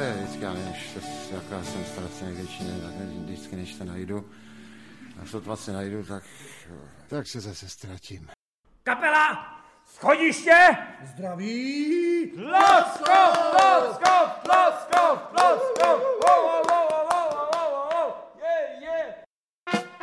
vždycky, já nevím, jaká jsem ztracený většině, tak vždycky, než se najdu. A sotva se najdu, tak se zase ztratím. Kapela! Schodiště! Zdraví! Lacko!